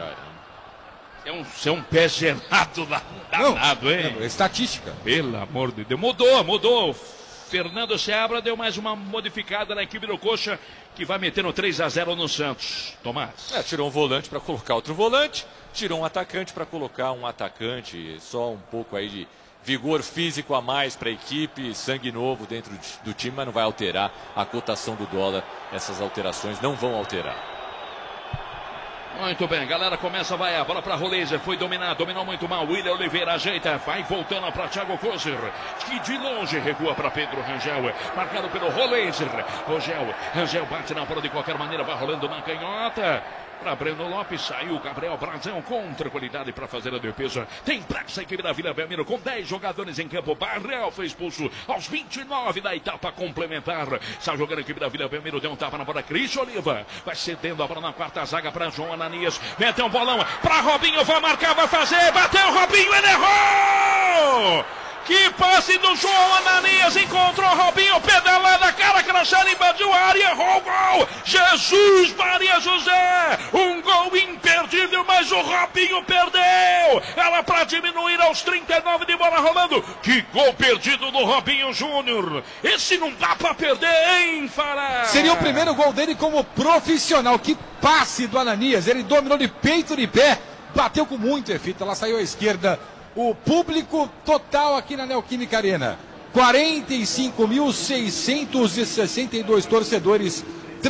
É um pé gelado danado, hein? Não, é estatística. Pelo amor de Deus. Mudou. Fernando Seabra deu mais uma modificada na equipe do Coxa, que vai metendo 3-0 no Santos. Tomás. Tirou um volante para colocar outro volante, tirou um atacante para colocar um atacante, só um pouco aí de vigor físico a mais para a equipe, sangue novo dentro do time, mas não vai alterar a cotação do dólar. Essas alterações não vão alterar. Muito bem, galera, começa, vai a bola para Roleiser, foi dominou muito mal, William Oliveira ajeita, vai voltando para Thiago Kozer, que de longe recua para Pedro Rangel, marcado pelo Roleiser. Rangel bate na bola de qualquer maneira, vai rolando na canhota. Para Breno Lopes, saiu Gabriel Brazão com tranquilidade para fazer a defesa. Tem pressa a equipe da Vila Belmiro com 10 jogadores em campo. Barreal foi expulso aos 29 da etapa complementar. Está jogando a equipe da Vila Belmiro, deu um tapa na bola. Cris Oliva vai cedendo a bola na quarta zaga para João Ananias. Meteu um bolão para Robinho, vai marcar, vai fazer. Bateu Robinho, ele errou! Que passe do João Ananias, encontrou Robinho, pedalada, cara crachada, invadiu a área, errou o gol. Jesus Maria José, um gol imperdível, mas o Robinho perdeu. Ela para diminuir aos 39 de bola rolando. Que gol perdido do Robinho Júnior. Esse não dá para perder, hein, Fará? Seria o primeiro gol dele como profissional. Que passe do Ananias, ele dominou de peito de pé, bateu com muito efeito, ela saiu à esquerda. O público total aqui na Neoquímica Arena, 45.662 torcedores,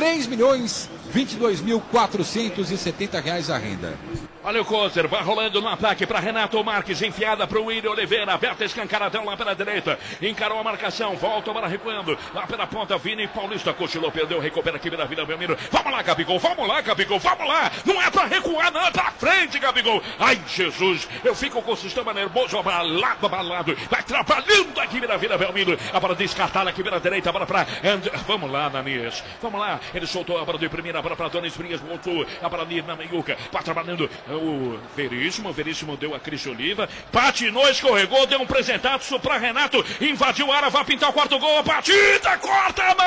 3.022.470 a renda. Olha o Kozer, vai rolando no ataque para Renato Marques, enfiada para o William Oliveira, aberta escancaradão lá pela direita, encarou a marcação, volta para recuando, lá pela ponta, Vini Paulista, cochilou, perdeu, recupera aqui da Vila Belmiro. Vamos lá, Gabigol, vamos lá, não é para recuar, não é para frente, Gabigol. Ai, Jesus, eu fico com o sistema nervoso abalado, vai trabalhando aqui da Vila Belmiro, a bola descartada aqui pela direita, a bola para vamos lá, Ananias, vamos lá, ele soltou a bola de primeira, a bola para Donis Frias, voltou, a bola ali na meiuca, vai trabalhando o Veríssimo deu a Cris Oliva, patinou, escorregou, deu um presentaço para Renato, invadiu a área, vai pintar o quarto gol, a batida, corta a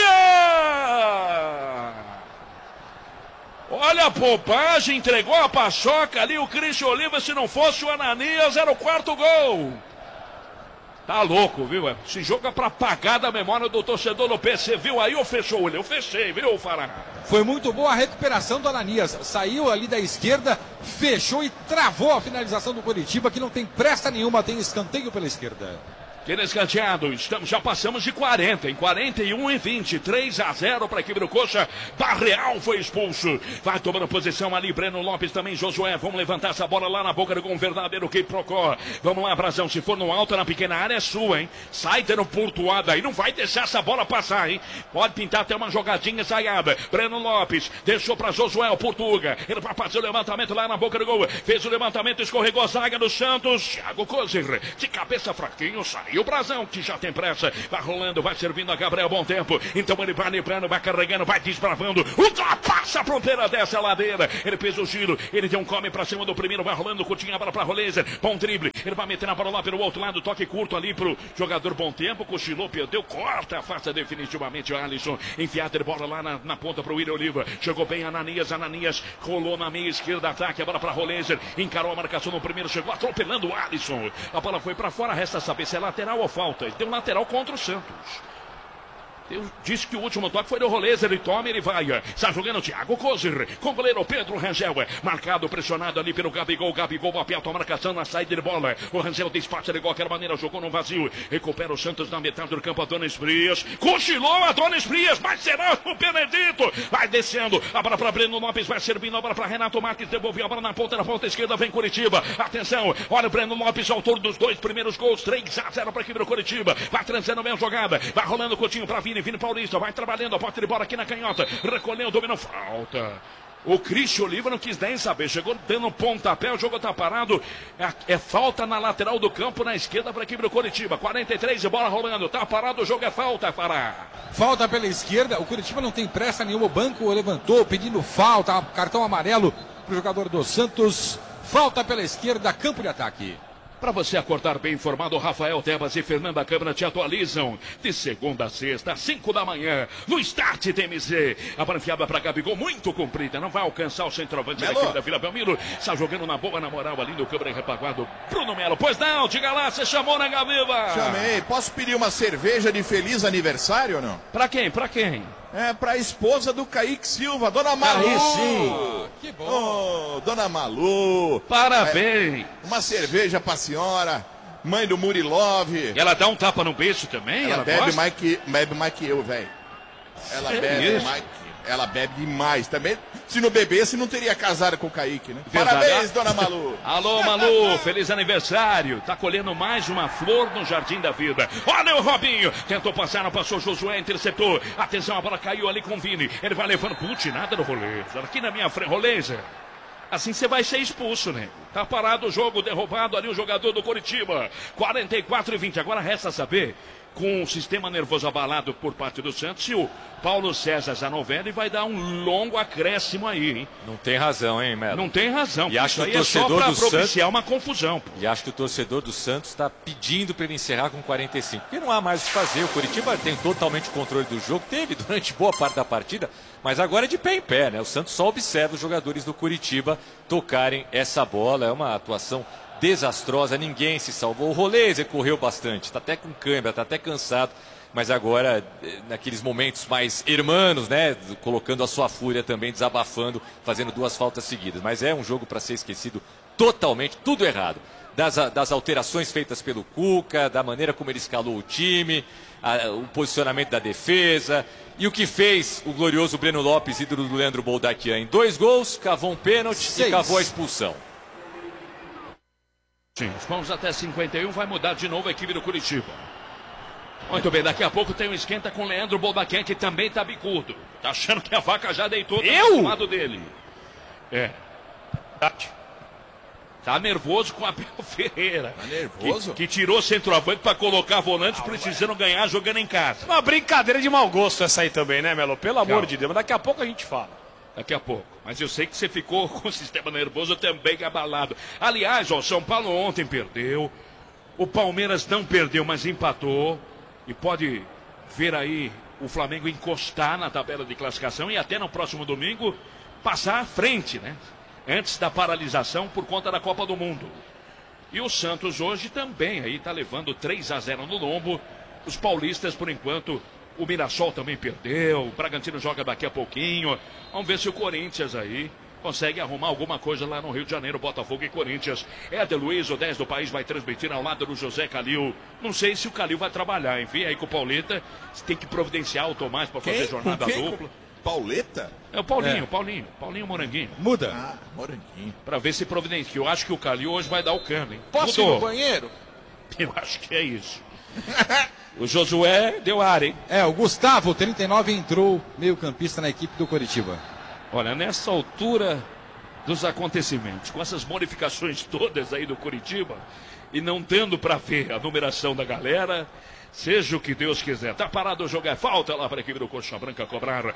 mania! Olha a bobagem, entregou a paçoca ali o Cris Oliva, se não fosse o Ananias, era o quarto gol. Tá louco, viu? Esse jogo é pra apagar da memória do torcedor do PC. Viu aí ou fechou o olho? Eu fechei, viu, Fará? Foi muito boa a recuperação do Ananias. Saiu ali da esquerda, fechou e travou a finalização do Coritiba, que não tem pressa nenhuma, tem escanteio pela esquerda. Aquele escanteado, já passamos de 40, em 41 e 20, 3-0 para a equipe do Coxa. Barreal foi expulso, vai tomando posição ali, Breno Lopes também, Josué, vamos levantar essa bola lá na boca do gol, um verdadeiro Procó. Vamos lá, Brazão, se for no alto, na pequena área é sua, hein? Sai tendo pontuada aí, não vai deixar essa bola passar, hein? Pode pintar até uma jogadinha ensaiada. Breno Lopes, deixou para Josué, o Portuga, ele vai fazer o levantamento lá na boca do gol, fez o levantamento, escorregou a zaga do Santos, Thiago Kozer, de cabeça fraquinho, sai. E o Brazão, que já tem pressa, vai rolando, vai servindo a Gabriel Bom Tempo. Então ele vai livrando, vai carregando, vai desbravando. Ultrapassa a fronteira dessa ladeira. Ele fez o giro, ele deu um come pra cima do primeiro, vai rolando, curtinha a bola pra Rolezer. Bom drible, ele vai metendo a bola lá pelo outro lado, toque curto ali pro jogador Bom Tempo. Cochilou, perdeu, corta, afasta definitivamente o Alisson. Enfiada de bola lá na ponta pro William Oliva. Chegou bem Ananias, rolou na meia esquerda, ataque, a bola pra Rolezer. Encarou a marcação no primeiro, chegou atropelando o Alisson. A bola foi pra fora, resta saber se é lateral ou falta. Ele deu um lateral contra o Santos. Eu disse que o último toque foi do Roleza, ele toma, ele vai. Está jogando o Thiago Kozer com o goleiro Pedro Rangel. Marcado, pressionado ali pelo Gabigol. Gabigol aperta a marcação na saída de bola. O Rangel despacha de qualquer maneira, jogou no vazio. Recupera o Santos na metade do campo. Adonis Frias. Cochilou Adonis Frias, mas será o Benedito. Vai descendo. A bola para Breno Lopes, vai servindo a bola para Renato Marques. Devolveu a bola na ponta esquerda. Vem Curitiba. Atenção, olha o Breno Lopes, autor dos 2 primeiros gols. 3-0 para a equipe do Curitiba. Vai transando bem a jogada. Vai rolando o Coutinho para Vini Paulista, vai trabalhando, a porta de bola aqui na canhota, recolheu, dominou, falta. O Cristian Oliva não quis nem saber, chegou dando um pontapé, o jogo tá parado, é falta na lateral do campo, na esquerda para a equipe do Coritiba, 43 de bola rolando, tá parado, o jogo é falta, Fará. Falta pela esquerda, o Coritiba não tem pressa nenhuma, o banco levantou pedindo falta, cartão amarelo pro jogador do Santos, falta pela esquerda, campo de ataque. Para você acordar bem informado, Rafael Tebas e Fernanda Câmara te atualizam de segunda a sexta, às 5 da manhã, no Start TMZ. A bola enfiada para Gabigol, muito comprida, não vai alcançar o centroavante da equipe da Vila Belmiro. Está jogando na boa, na moral, ali no câmera repaguado, Bruno Melo. Pois não, diga lá, você chamou na Gaviva? Chamei. Posso pedir uma cerveja de feliz aniversário ou não? Para quem? Para quem? É pra esposa do Kaique Silva, Dona Malu. Aí sim. Que bom. Oh, Dona Malu. Parabéns. Uma cerveja pra senhora, mãe do Murilov. E ela dá um tapa no beijo também? Ela bebe mais que eu, velho. Ela bebe mais. Ela bebe demais também. Se não bebesse, não teria casado com o Kaique, né? Verdade. Parabéns, Dona Malu. Alô, Malu, feliz aniversário. Tá colhendo mais uma flor no Jardim da Vida. Olha o Robinho. Tentou passar, não passou. Josué interceptou. Atenção, a bola caiu ali com o Vini. Ele vai levando. Putz, nada do Roleza. Aqui na minha frente, Roleza. Assim você vai ser expulso, né? Tá parado o jogo, derrubado ali o jogador do Coritiba. 44 e 20. Agora resta saber, com o sistema nervoso abalado por parte do Santos, se o Paulo César Zanovelli vai dar um longo acréscimo aí, hein? Não tem razão, hein, Melo? Não tem razão. E acho que o torcedor é só torcedor pra do propiciar uma confusão. Pô. E acho que o torcedor do Santos está pedindo para ele encerrar com 45. Porque não há mais o que fazer. O Coritiba tem totalmente o controle do jogo. Teve durante boa parte da partida. Mas agora é de pé em pé, né? O Santos só observa os jogadores do Coritiba tocarem essa bola. É uma atuação desastrosa. Ninguém se salvou. O Roleza correu bastante. Está até com câimbra, está até cansado. Mas agora, naqueles momentos mais hermanos, né? Colocando a sua fúria também, desabafando, fazendo 2 faltas seguidas. Mas é um jogo para ser esquecido totalmente, tudo errado. Das alterações feitas pelo Cuca, da maneira como ele escalou o time, o posicionamento da defesa. E o que fez o glorioso Breno Lopes, ídolo do Leandro Boldaquian, em 2 gols, cavou um pênalti e cavou a expulsão. Sim, vamos até 51, vai mudar de novo a equipe do Curitiba. Muito bem, daqui a pouco tem um esquenta com o Leandro Boldaquian, que também tá bicudo. Tá achando que a vaca já deitou do lado dele. É. Tá nervoso com o Abel Ferreira. Tá nervoso? Que tirou centroavante pra colocar volante, precisando ganhar jogando em casa. Uma brincadeira de mau gosto essa aí também, né, Melo? Pelo amor de Deus, mas daqui a pouco a gente fala. Daqui a pouco. Mas eu sei que você ficou com o sistema nervoso também abalado. Aliás, ó, o São Paulo ontem perdeu. O Palmeiras não perdeu, mas empatou. E pode ver aí o Flamengo encostar na tabela de classificação e até no próximo domingo passar à frente, né? Antes da paralisação por conta da Copa do Mundo. E o Santos hoje também aí tá levando 3-0 no lombo. Os paulistas, por enquanto, o Mirassol também perdeu. O Bragantino joga daqui a pouquinho. Vamos ver se o Corinthians aí consegue arrumar alguma coisa lá no Rio de Janeiro. Botafogo e Corinthians. Éder Luiz, o 10 do país, vai transmitir ao lado do José Calil. Não sei se o Calil vai trabalhar, enfim, aí com o Pauleta. Tem que providenciar o Tomás para fazer jornada dupla. Pauleta? É o Paulinho, Paulinho Moranguinho. Muda. Ah, Moranguinho. Pra ver se providencia. Eu acho que o Calil hoje vai dar o cano, hein? Posso ir no banheiro? Eu acho que é isso. O Josué deu ar, hein? O Gustavo, 39, entrou meio campista na equipe do Coritiba. Olha, nessa altura dos acontecimentos, com essas modificações todas aí do Coritiba, e não tendo pra ver a numeração da galera, seja o que Deus quiser. Tá parado o jogo, é falta lá para a equipe do Coxa Branca cobrar.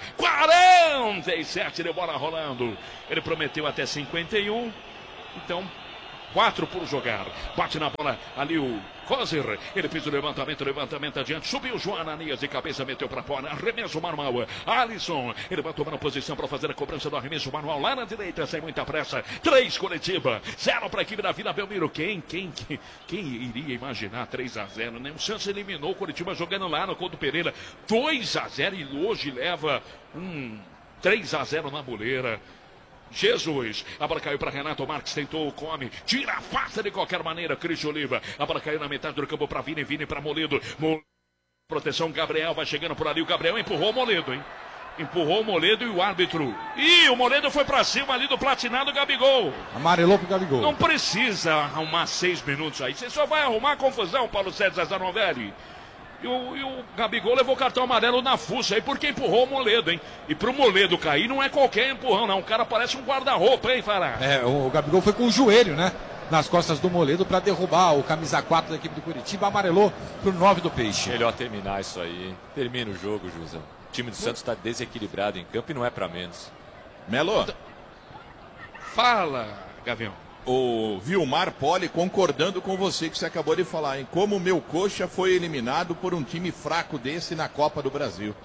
47 de bola rolando. Ele prometeu até 51, então 4 por jogar. Bate na bola ali o Kozer. Ele fez o levantamento adiante. Subiu o João Ananias de cabeça, meteu para fora. Arremesso manual. Alisson. Ele vai tomando posição para fazer a cobrança do arremesso manual lá na direita, sem muita pressa. 3 Coritiba, 0 para a equipe da Vila Belmiro. Quem iria imaginar 3-0, né? O Santos eliminou o Coritiba jogando lá no Couto Pereira. 2-0 e hoje leva 3-0 na boleira. Jesus, a bola caiu para Renato Marques, tentou, come, tira, afasta de qualquer maneira, Cristian Oliva, a bola caiu na metade do campo para Vini para Moledo, proteção, Gabriel vai chegando por ali, o Gabriel empurrou o Moledo, hein? Empurrou o Moledo e o árbitro, o Moledo foi para cima ali do platinado Gabigol. Amarelou pro Gabigol. Não precisa arrumar 6 minutos aí, você só vai arrumar confusão, Paulo César Zanovelli. E o Gabigol levou cartão amarelo na fuça aí porque empurrou o Moledo, hein? E pro Moledo cair não é qualquer empurrão, não. O cara parece um guarda-roupa, hein, Fará? O Gabigol foi com o joelho, né? Nas costas do Moledo para derrubar o camisa 4 da equipe do Curitiba. Amarelou pro 9 do Peixe. Melhor terminar isso aí, hein? Termina o jogo, José. O time do Santos está desequilibrado em campo e não é para menos. Melo. Fala, Gavião. O Vilmar Poli concordando com você que você acabou de falar, hein? Como o meu Coxa foi eliminado por um time fraco desse na Copa do Brasil.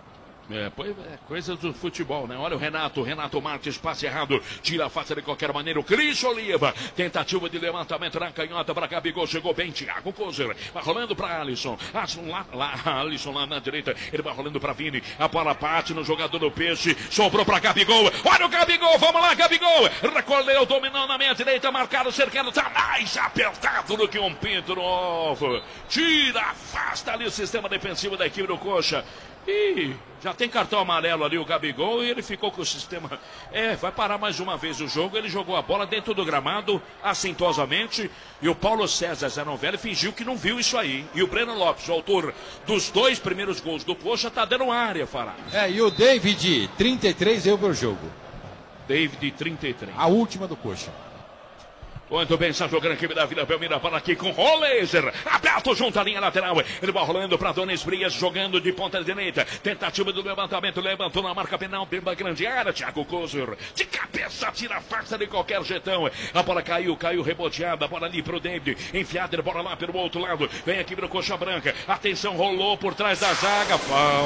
Coisas do futebol, né? Olha o Renato Marques, passe errado, tira a face de qualquer maneira, o Cristian Oliva, tentativa de levantamento na canhota para Gabigol, chegou bem, Thiago Kozer, vai rolando para Alisson, Alisson lá na direita, ele vai rolando para Vini, a bola bate no jogador do Peixe, sobrou para Gabigol, olha o Gabigol, vamos lá Gabigol, recolheu, dominou na meia direita, marcado, cercado, tá mais apertado do que um pinto no ovo, tira, afasta ali o sistema defensivo da equipe do Coxa. E já tem cartão amarelo ali o Gabigol e ele ficou com o sistema. Vai parar mais uma vez o jogo. Ele jogou a bola dentro do gramado, assintosamente. E o Paulo César Zanovelli fingiu que não viu isso aí. E o Breno Lopes, o autor dos 2 primeiros gols do Coxa, tá dando área, Fará. E o David, 33, deu pro jogo. David, 33. A última do Coxa. Muito bem, está jogando a equipe da Vila Belmiro para aqui com o Laser. Aberto junto à linha lateral. Ele vai rolando para Donis Frias, jogando de ponta direita. Tentativa do levantamento, levantou na marca penal, pela grande área. Thiago Kozer, de cabeça, tira a farsa de qualquer jeitão. A bola caiu reboteada. A bola ali para o David. Enfiada, bola lá pelo outro lado. Vem aqui para o Coxa Branca. Atenção, rolou por trás da zaga.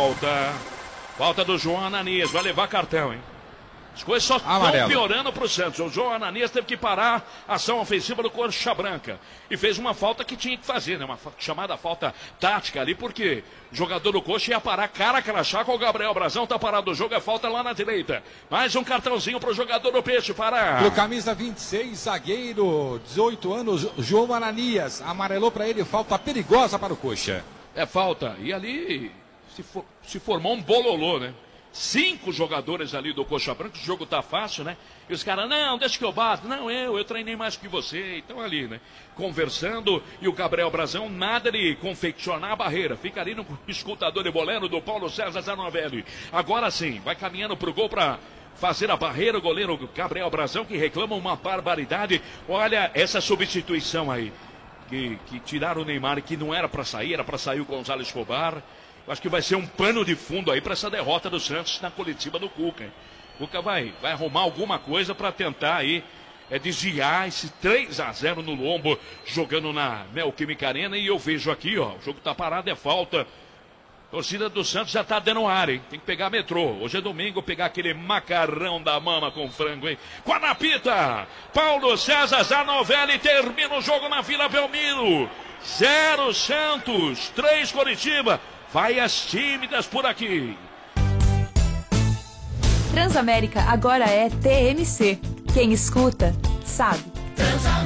Falta do João Ananias. Vai levar cartão, hein? As coisas só estão piorando para o Santos. O João Ananias teve que parar a ação ofensiva do Coxa Branca. E fez uma falta que tinha que fazer, né? Uma chamada falta tática ali, porque o jogador do Coxa ia parar cara a crachá com o Gabriel Brazão. Tá parado o jogo, é falta lá na direita. Mais um cartãozinho para o jogador do Peixe parar. Pro camisa 26, zagueiro, 18 anos, João Ananias. Amarelou para ele, falta perigosa para o Coxa. É falta. E ali se formou um bololô, né? 5 jogadores ali do Coxa Branca, o jogo tá fácil, né? E os caras, não, deixa que eu bato. Não, eu treinei mais que você. Então ali, né? Conversando, e o Gabriel Brazão, nada de confeccionar a barreira. Fica ali no escutador de bolero do Paulo César Zanovelli. Agora sim, vai caminhando pro gol para fazer a barreira, o goleiro Gabriel Brazão, que reclama uma barbaridade. Olha essa substituição aí. Que tiraram o Neymar, que não era para sair, era para sair o Gonzalo Escobar. Acho que vai ser um pano de fundo aí para essa derrota do Santos na coletiva do Cuca. Hein? O Cuca vai arrumar alguma coisa para tentar aí desviar esse 3-0 no lombo, jogando na Neoquímica Arena. E eu vejo aqui, ó, o jogo tá parado, é falta. Torcida do Santos já tá dando ar, hein? Tem que pegar metrô. Hoje é domingo, pegar aquele macarrão da mama com frango, hein? Guanapita! Paulo César Zanovelli termina o jogo na Vila Belmiro. 0 Santos, 3 Coritiba. Vai as tímidas por aqui. Transamérica agora é TMC. Quem escuta, sabe.